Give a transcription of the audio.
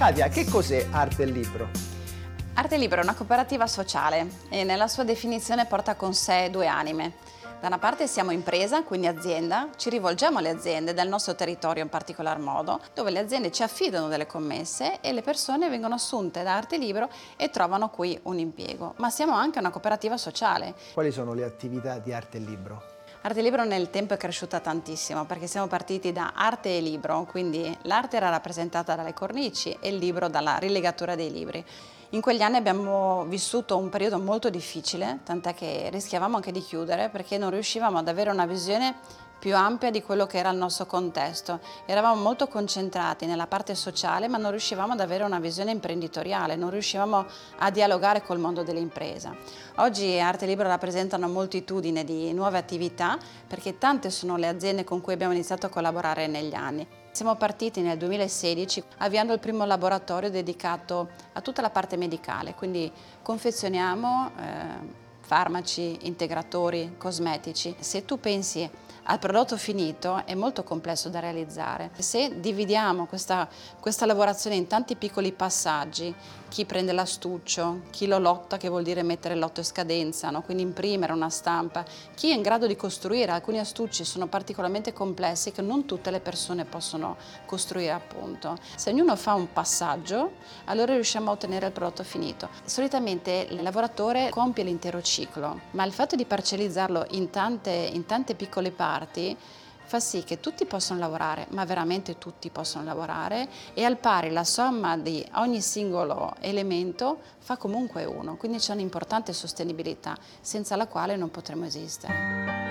Katia, che cos'è Arte e Libro? Arte e Libro è una cooperativa sociale e nella sua definizione porta con sé due anime. Da una parte siamo impresa, quindi azienda, ci rivolgiamo alle aziende del nostro territorio in particolar modo, dove le aziende ci affidano delle commesse e le persone vengono assunte da Arte e Libro e trovano qui un impiego. Ma siamo anche una cooperativa sociale. Quali sono le attività di Arte e Libro? Arte e Libro nel tempo è cresciuta tantissimo perché siamo partiti da arte e libro, quindi l'arte era rappresentata dalle cornici e il libro dalla rilegatura dei libri. In quegli anni abbiamo vissuto un periodo molto difficile, tant'è che rischiavamo anche di chiudere perché non riuscivamo ad avere una visione più ampia di quello che era il nostro contesto. Eravamo molto concentrati nella parte sociale, ma non riuscivamo ad avere una visione imprenditoriale, non riuscivamo a dialogare col mondo dell'impresa. Oggi Arte e Libro rappresenta una moltitudine di nuove attività perché tante sono le aziende con cui abbiamo iniziato a collaborare negli anni. Siamo partiti nel 2016 avviando il primo laboratorio dedicato a tutta la parte medicale, quindi confezioniamo farmaci, integratori, cosmetici. Se tu pensi al prodotto finito è molto complesso da realizzare. Se dividiamo questa lavorazione in tanti piccoli passaggi, chi prende l'astuccio, chi lo lotta, che vuol dire mettere il lotto in scadenza, no? Quindi imprimere una stampa, chi è in grado di costruire, alcuni astucci sono particolarmente complessi che non tutte le persone possono costruire appunto. Se ognuno fa un passaggio, allora riusciamo a ottenere il prodotto finito. Solitamente il lavoratore compie l'intero ciclo, ma il fatto di parcellizzarlo in tante piccole parti fa sì che tutti possano lavorare, ma veramente tutti possono lavorare e al pari la somma di ogni singolo elemento fa comunque uno, quindi c'è un'importante sostenibilità senza la quale non potremo esistere.